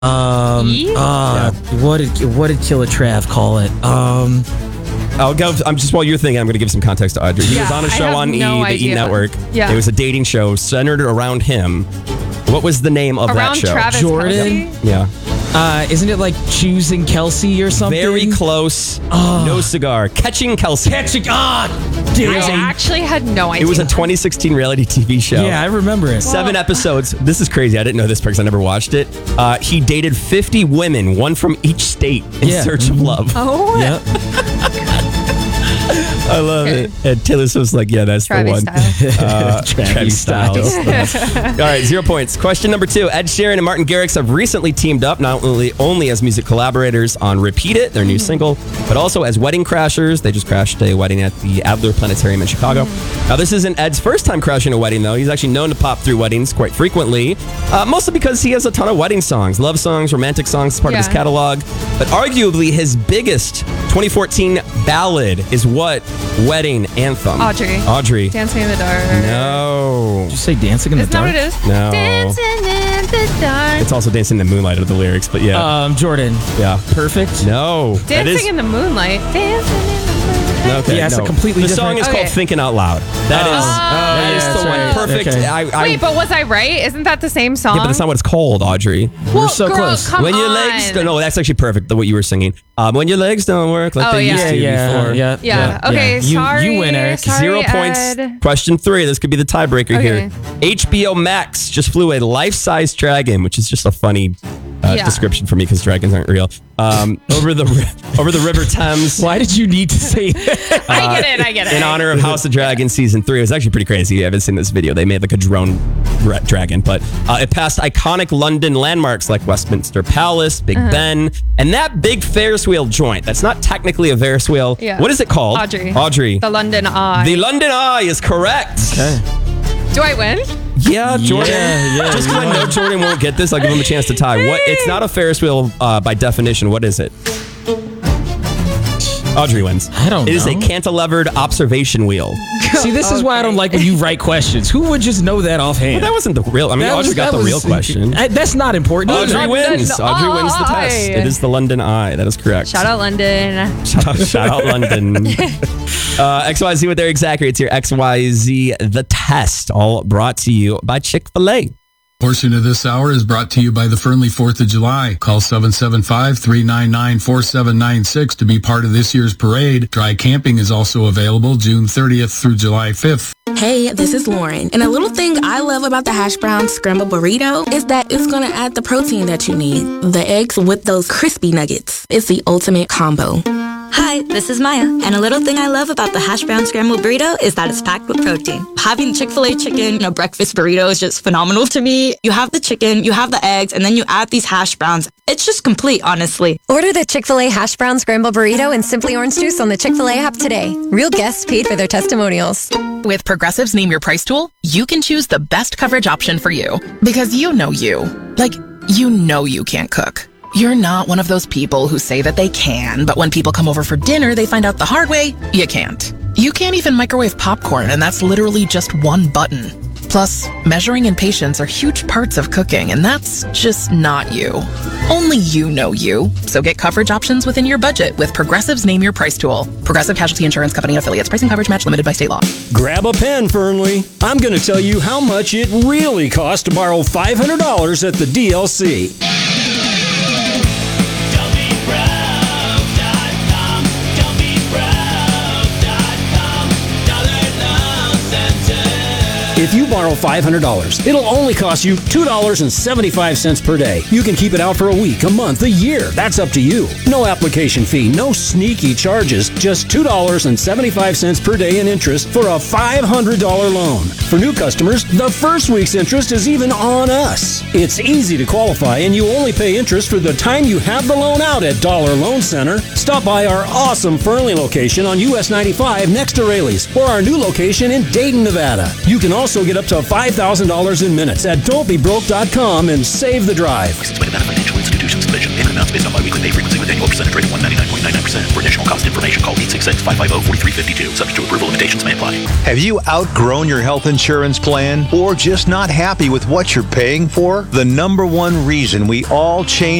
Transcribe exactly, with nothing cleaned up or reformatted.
Um, Yeet? uh, what did what did Killer Trav call it? Um, I'll go. I'm just while you're thinking, I'm going to give some context to Audrey. He Yeah, was on a I show have on no E, the E idea. Network. Yeah. It was a dating show centered around him. What was the name of Around that show? Travis Jordan? Kelce? Yeah. uh, isn't it like choosing Kelsey or something? Very close. Oh. No cigar. Catching Kelsey. Catching. Ah, I damn. actually had no idea. It was a twenty sixteen reality T V show. Yeah, I remember it. Seven episodes. This is crazy. I didn't know this because I never watched it. Uh, he dated fifty women, one from each state, in Yeah. search of love. Oh, Yep. I love Okay. it. And Taylor Swift's like, yeah, that's Travis the one. style. Uh, Travis Travis style. style. All right, zero points. Question number two. Ed Sheeran and Martin Garrix have recently teamed up, not only, only as music collaborators on Repeat It, their new single, but also as wedding crashers. They just crashed a wedding at the Adler Planetarium in Chicago. Now, this isn't Ed's first time crashing a wedding, though. He's actually known to pop through weddings quite frequently, uh, mostly because he has a ton of wedding songs, love songs, romantic songs, part of his Yeah. catalog. But arguably, his biggest twenty fourteen ballad is what wedding anthem? Audrey. Audrey. Dancing in the Dark. No. Did you say Dancing in the Isn't that Dark? what it is? No. Dancing in the dark. It's also Dancing in the Moonlight of the lyrics, but yeah. Um, Jordan. yeah. Perfect. No. that Dancing is, in the moonlight. Dancing in the moonlight. Okay, Yeah, it's a no. completely The different- song is Okay. called Thinking Out Loud. That is, Oh, that is yeah, the that's one. right. Perfect. Okay. I, I, Wait, but was I right? Isn't that the same song? yeah, but that's not what it's called, Audrey. well, so girl, close. Come when your on. legs don't, no, that's actually perfect. The what you were singing. Um, when your legs don't work like Oh, they yeah. used Yeah, to yeah, before. yeah, Yeah. Okay. You, Sorry. you win, Eric. Sorry, Zero points. Ed. Question three. This could be the tiebreaker Okay. here. H B O Max just flew a life-size dragon, which is just a funny uh, Yeah. description for me because dragons aren't real. Um, over the ri- over the River Thames. Why did you need to say that? I get it. I get it. In honor of House of Dragon season three. It was actually pretty crazy. I haven't seen this video. They made like a drone ra- dragon, but uh, it passed iconic London landmarks like Westminster Palace, Big Uh-huh. Ben, and that big Ferris wheel joint. That's not technically a Ferris wheel. Yeah. What is it called? Audrey. Audrey. The London Eye. The London Eye is correct. Okay. Do I win? Yeah, Jordan. Yeah, yeah, Just because I know Jordan won't get this, I'll give him a chance to tie. What? It's not a Ferris wheel uh, by definition. What is it? Audrey wins. I don't It is a know. cantilevered observation wheel. See, this is why I don't like when you write questions. Who would just know that offhand? But that wasn't the real. I mean, That Audrey was- got that the real was- question. I- that's not important. Audrey either. wins. London Audrey wins the Eye. test. It is the London Eye. That is correct. Shout out London. Shout out, shout out London. uh, X Y Z with their exact rates here. X Y Z the test, all brought to you by Chick-fil-A. Portion of this hour is brought to you by the Fernley fourth of July. Call seven seven five, three nine nine, four seven nine six to be part of this year's parade. Dry camping is also available June thirtieth through July fifth. Hey, this is Lauren. And a little thing I love about the hash brown scrambled burrito is that it's going to add the protein that you need. The eggs with those crispy nuggets. It's the ultimate combo. Hi, this is Maya, and a little thing I love about the hash brown scrambled burrito is that it's packed with protein. Having Chick-fil-A chicken in a breakfast burrito is just phenomenal to me. You have the chicken, you have the eggs, and then you add these hash browns. It's just complete, honestly. Order the Chick-fil-A Hash Brown Scramble Burrito and Simply Orange Juice on the Chick-fil-A app today. Real guests paid for their testimonials. With Progressive's Name Your Price tool, you can choose the best coverage option for you. Because you know you. Like, you know you can't cook. You're not one of those people who say that they can, but when people come over for dinner, they find out the hard way, you can't. You can't even microwave popcorn, and that's literally just one button. Plus, measuring and patience are huge parts of cooking, and that's just not you. Only you know you. So get coverage options within your budget with Progressive's Name Your Price tool. Progressive Casualty Insurance Company and affiliates. Pricing coverage match limited by state law. Grab a pen, Fernley. I'm going to tell you how much it really costs to borrow five hundred dollars at the D L C. If you borrow five hundred dollars, it'll only cost you two dollars and seventy-five cents per day. You can keep it out for a week, a month, a year. That's up to you. No application fee, no sneaky charges, just two dollars and seventy-five cents per day in interest for a five hundred dollars loan. For new customers, the first week's interest is even on us. It's easy to qualify, and you only pay interest for the time you have the loan out at Dollar Loan Center. Stop by our awesome Fernley location on U S ninety-five next to Raley's, or our new location in Dayton, Nevada. You can also get up to five thousand dollars in minutes at don't be broke dot com and save the drive. Licensed by Nevada Financial Institutions. Commission. Payment amounts based on biweekly pay frequency with annual Quote percentage rate of one ninety-nine point nine nine percent. For additional cost information, call eight six six, five five zero, four three five two. Subject to approval, limitations may apply. Have you outgrown your health insurance plan or just not happy with what you're paying for? The number one reason we all change